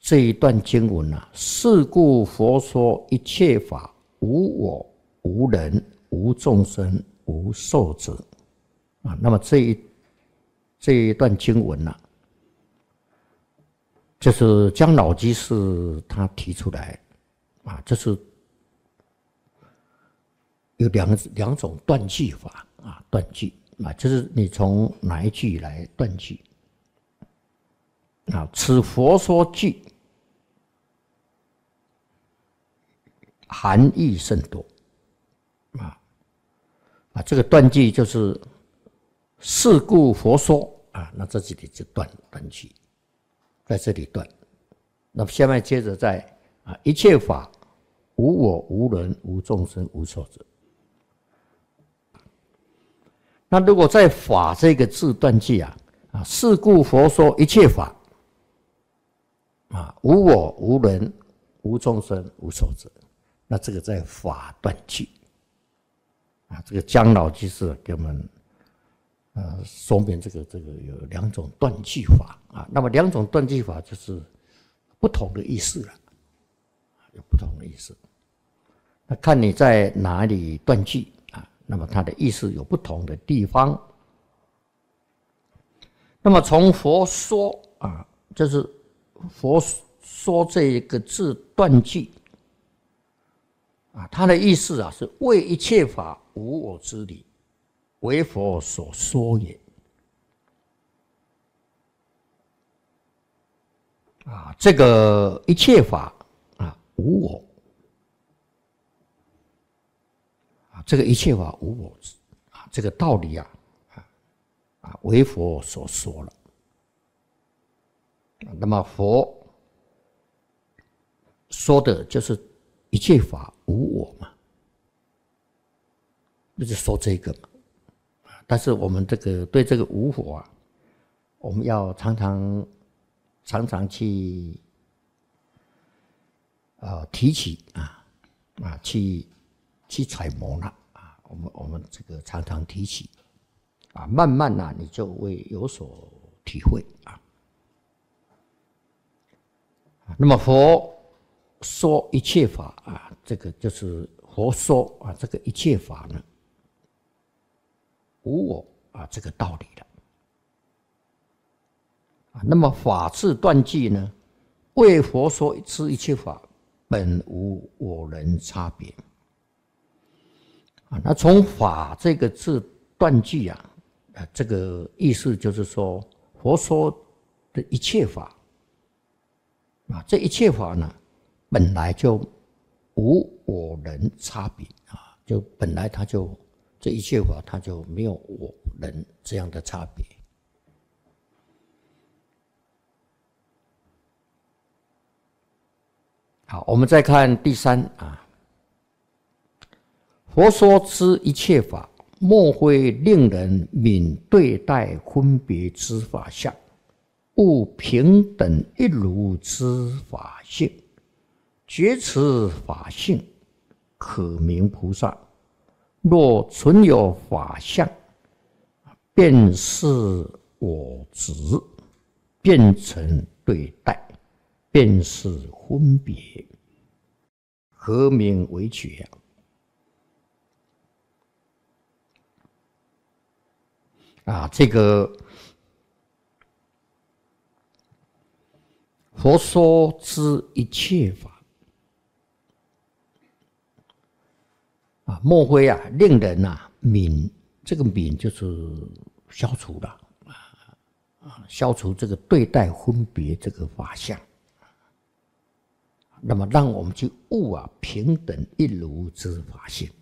这一段经文啊，是故佛说一切法无我、无人、无众生、无寿者啊。那么这一段经文啊，就是姜老居士他提出来啊，就是有两种断句法啊，断句啊，就是你从哪一句来断句啊？此佛说句含义甚多啊，这个断句就是是故佛说啊，那这里就断句，在这里断。那么下面接着在啊，一切法无我、无人、无众生、无寿者。那如果在法这个字断句啊，是故佛说一切法啊，无我、无人、无众生、无寿者。那这个在法断句啊，这个姜老居士给我们说明这个有两种断句法啊。那么两种断句法就是不同的意思了，有不同的意思。那看你在哪里断句啊，那么它的意思有不同的地方。那么从佛说啊，就是佛说这一个字断句啊，它的意思啊是为一切法无我之理，为佛所说也。啊，这个一切法啊无我啊，这个一切法无我啊，这个道理啊为佛所说了。那么佛说的就是一切法无我嘛，就是说这个嘛。但是我们对这个无我啊，我们要常常去提起去揣摩了啊。我们这个常常提起啊，慢慢啊，你就会有所体会啊。那么佛说一切法啊，这个就是佛说啊，这个一切法呢，无我啊，这个道理了。那么法治断句呢，为佛说之一切法，本无我人差别啊。那从法这个字断句啊，这个意思就是说，佛说的一切法啊，这一切法呢，本来就无我人差别啊，就本来它就这一切法，它就没有我人这样的差别。好，我们再看第三啊，佛说之一切法，莫非令人泯对待分别之法相，勿平等一如之法性，觉此法性，可名菩萨。若存有法相，便是我执，变成对待，便是分别，何名为觉啊？这个佛说之一切法啊，莫非啊令人啊泯，这个泯就是消除了消除这个对待分别这个法相。那么让我们去悟啊平等一如之法性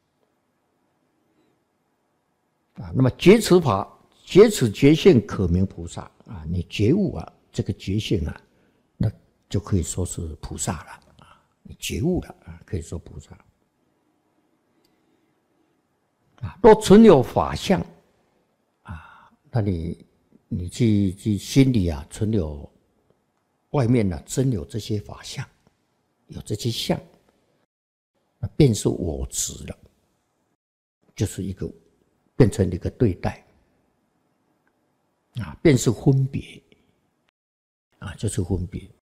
啊。那么觉此法，觉此觉性，可名菩萨啊。你觉悟啊这个觉性啊，那就可以说是菩萨了啊。你觉悟了啊，可以说菩萨啊。若存有法相啊，那你去心里啊存有外面呢真有这些法相。有这些相，那便是我执了，就是变成一个对待啊，便是分别啊，就是分别